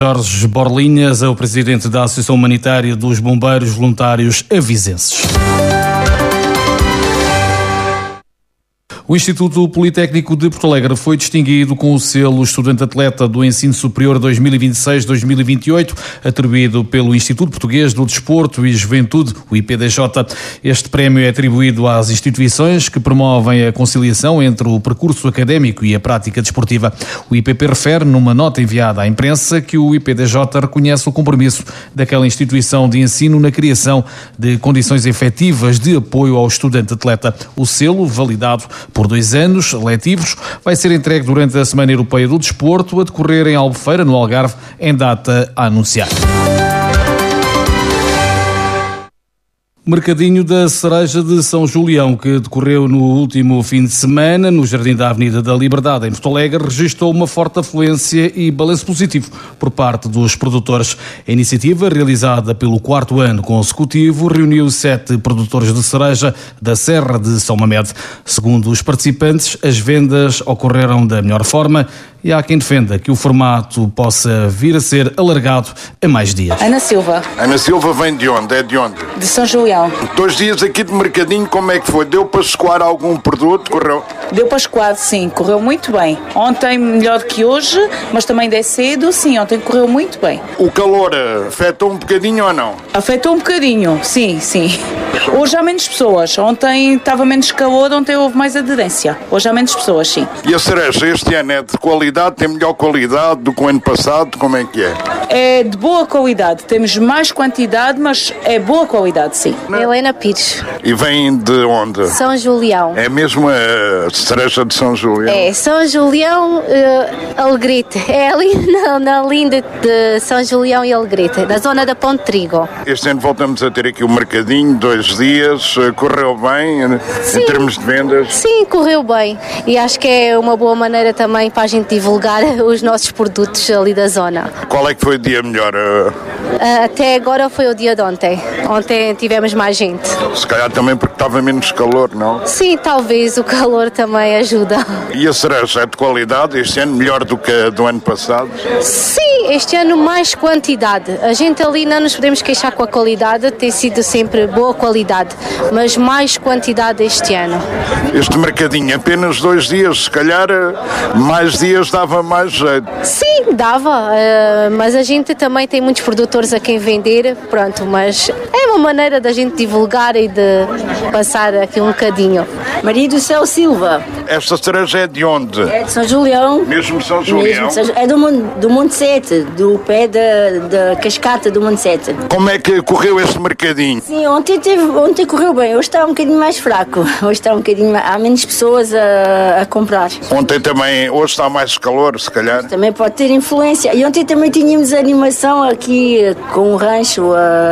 Jorge Borlinhas é o presidente da Associação Humanitária dos Bombeiros Voluntários Avizenses. O Instituto Politécnico de Porto Alegre foi distinguido com o selo Estudante-Atleta do Ensino Superior 2026-2028, atribuído pelo Instituto Português do Desporto e Juventude, o IPDJ. Este prémio é atribuído às instituições que promovem a conciliação entre o percurso académico e a prática desportiva. O IPP refere, numa nota enviada à imprensa, que o IPDJ reconhece o compromisso daquela instituição de ensino na criação de condições efetivas de apoio ao estudante-atleta. O selo, validado por 2 anos letivos, vai ser entregue durante a Semana Europeia do Desporto, a decorrer em Albufeira, no Algarve, em data a anunciar. Mercadinho da Cereja de São Julião, que decorreu no último fim de semana no Jardim da Avenida da Liberdade, em Porto Alegre, registrou uma forte afluência e balanço positivo por parte dos produtores. A iniciativa, realizada pelo 4º ano consecutivo, reuniu 7 produtores de cereja da Serra de São Mamede. Segundo os participantes, as vendas ocorreram da melhor forma e há quem defenda que o formato possa vir a ser alargado a mais dias. Ana Silva. Ana Silva vem de onde? É de onde? De São Julião. 2 dias aqui de mercadinho, como é que foi? Deu para escoar algum produto? Correu? Deu para escoar, sim, correu muito bem. Ontem melhor que hoje, mas também de cedo, sim, ontem correu muito bem. O calor afetou um bocadinho ou não? Afetou um bocadinho, sim. Hoje há menos pessoas. Ontem estava menos calor, ontem houve mais aderência. Hoje há menos pessoas, sim. E a cereja este ano é de qualidade? Tem melhor qualidade do que o ano passado? Como é que é? É de boa qualidade. Temos mais quantidade, mas é boa qualidade, sim. Helena Pires. E vem de onde? São Julião. É mesmo a cereja de São Julião? É, São Julião, Alegrete. É ali na linda de São Julião e Alegrete, da zona da Ponte Trigo. Este ano voltamos a ter aqui o mercadinho, 2 dias. Correu bem em termos de vendas? Sim, correu bem. E acho que é uma boa maneira também para a gente divulgar os nossos produtos ali da zona. Qual é que foi o dia melhor? Até agora foi o dia de ontem. Ontem tivemos mais gente. Se calhar também porque estava menos calor, não? Sim, talvez o calor também ajuda. E a cereja é de qualidade este ano, melhor do que a do ano passado? Sim, este ano mais quantidade. A gente ali não nos podemos queixar com a qualidade, tem sido sempre boa qualidade, mas mais quantidade este ano. Este mercadinho, apenas 2 dias, se calhar mais dias dava mais jeito. Sim, dava, mas a gente também tem muitos produtores a quem vender, pronto, mas é uma maneira da gente divulgar e de passar aqui um bocadinho. Maria do Céu Silva. Esta cereja é de onde? É de São Julião. Mesmo São Julião? É do Monte Sete, do pé da cascata do Monte Sete. Como é que correu este mercadinho? Sim, ontem correu bem, hoje está um bocadinho mais fraco. Hoje está um bocadinho há menos pessoas a comprar. Ontem também, hoje está mais calor, se calhar? Também pode ter influência. E ontem também tínhamos animação aqui com o rancho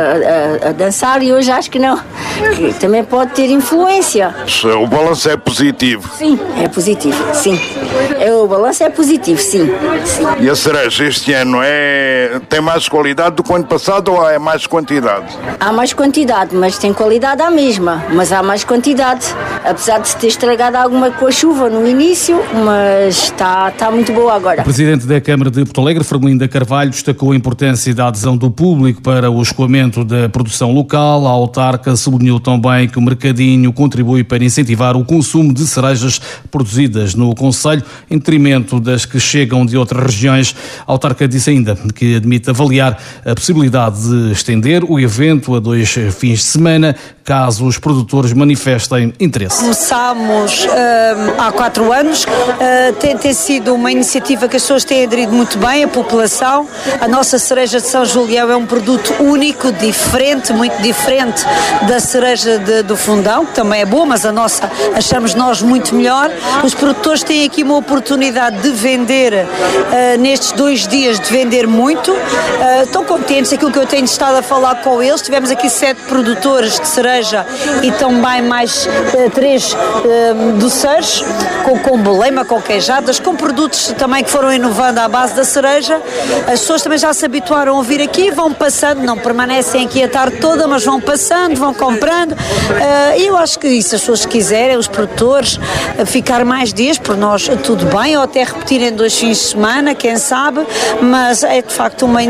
a dançar e hoje acho que não. Que também pode ter influência. O balanço é positivo? Sim, é positivo, sim. O balanço é positivo, sim. E a cereja este ano tem mais qualidade do que o ano passado ou é mais quantidade? Há mais quantidade, mas tem qualidade à mesma. Mas há mais quantidade. Apesar de se ter estragado alguma com a chuva no início, mas está muito boa agora. O presidente da Câmara de Porto Alegre, Firmelinda Carvalho, destacou a importância da adesão do público para o escoamento da produção local. A autarca sublinhou também que o mercadinho contribui para incentivar o consumo de cerejas produzidas no concelho, em detrimento das que chegam de outras regiões. A autarca disse ainda que admite avaliar a possibilidade de estender o evento a 2 fins de semana, caso os produtores manifestem interesse. Começámos há 4 anos, tem sido uma iniciativa que as pessoas têm aderido muito bem, a população. A nossa cereja de São Julião é um produto único, diferente, muito diferente da cereja do Fundão, que também é boa, mas a nossa achamos nós muito melhor. Os produtores têm aqui uma oportunidade de vender, nestes 2 dias, de vender muito. Estão contentes, aquilo que eu tenho estado a falar com eles. Tivemos aqui 7 produtores de cereja e também mais 3 doceiros, com bolema, com queijadas, com produtos também que foram inovando à base da cereja. As pessoas também já se habituaram a vir aqui, vão passando, não permanecem aqui a tarde toda, mas vão passando, vão comprando. E eu acho que isso, as pessoas quiserem, os produtores, ficar mais dias, por nós tudo bem, ou até repetirem 2 fins de semana, quem sabe, mas mas é de facto uma